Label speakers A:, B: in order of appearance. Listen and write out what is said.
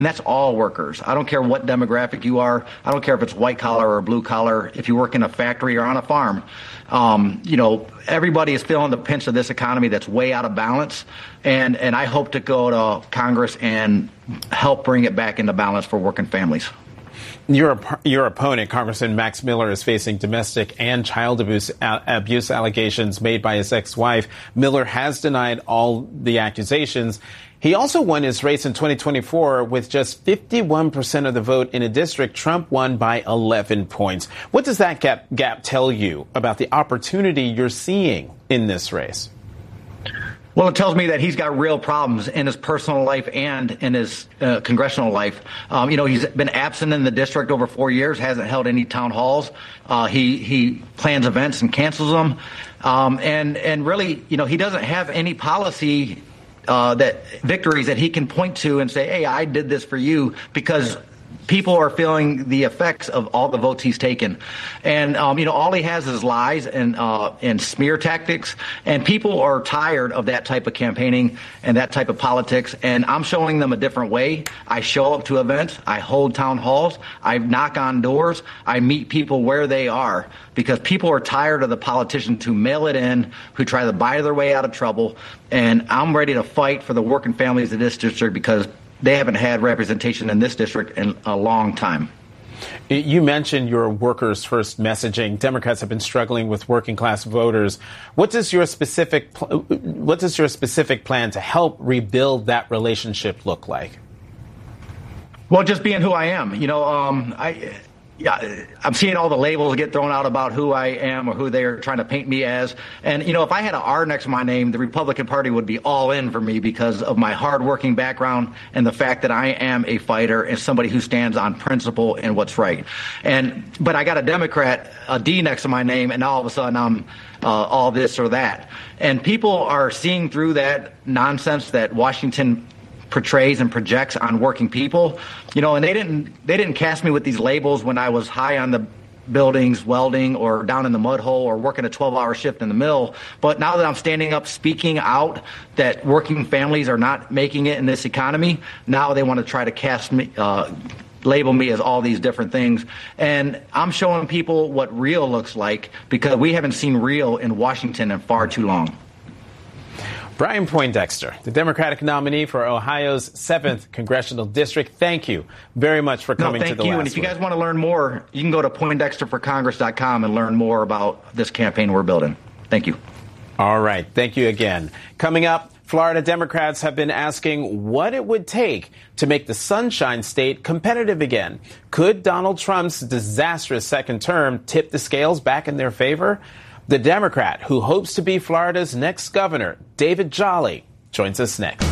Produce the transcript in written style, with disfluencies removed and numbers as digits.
A: And that's all workers. I don't care what demographic you are. I don't care if it's white collar or blue collar, if you work in a factory or on a farm. Everybody is feeling the pinch of this economy that's way out of balance. And I hope to go to Congress and help bring it back into balance for working families.
B: Your opponent, Congressman Max Miller, is facing domestic and child abuse allegations made by his ex-wife. Miller has denied all the accusations. He also won his race in 2024 with just 51% of the vote in a district Trump won by 11 points. What does that gap tell you about the opportunity you're seeing in this race?
A: Well, it tells me that he's got real problems in his personal life and in his congressional life. He's been absent in the district over 4 years, hasn't held any town halls. He plans events and cancels them. And really, he doesn't have any policy victories that he can point to and say, hey, I did this for you, because people are feeling the effects of all the votes he's taken. And, all he has is lies and smear tactics. And people are tired of that type of campaigning and that type of politics. And I'm showing them a different way. I show up to events. I hold town halls. I knock on doors. I meet people where they are, because people are tired of the politicians who mail it in, who try to buy their way out of trouble. And I'm ready to fight for the working families of this district, because they haven't had representation in this district in a long time.
B: You mentioned your workers first messaging. Democrats have been struggling with working class voters. What does your specific plan to help rebuild that relationship look like?
A: Well, just being who I am. I'm seeing all the labels get thrown out about who I am or who they're trying to paint me as. And, if I had an R next to my name, the Republican Party would be all in for me because of my hardworking background and the fact that I am a fighter and somebody who stands on principle and what's right. But I got a Democrat, a D next to my name, and all of a sudden I'm all this or that. And people are seeing through that nonsense that Washington portrays and projects on working people, and they didn't cast me with these labels when I was high on the buildings welding or down in the mud hole or working a 12-hour shift in the mill. But now that I'm standing up speaking out that working families are not making it in this economy, now they want to try to cast me, label me as all these different things. And I'm showing people what real looks like, because we haven't seen real in Washington in far too long.
B: Brian Poindexter, the Democratic nominee for Ohio's 7th Congressional District. Thank you very much for coming to the last
A: Thank you. And if you guys want to learn more, you can go to PoindexterForCongress.com and learn more about this campaign we're building. Thank you.
B: All right. Thank you again. Coming up, Florida Democrats have been asking what it would take to make the Sunshine State competitive again. Could Donald Trump's disastrous second term tip the scales back in their favor? The Democrat who hopes to be Florida's next governor, David Jolly, joins us next.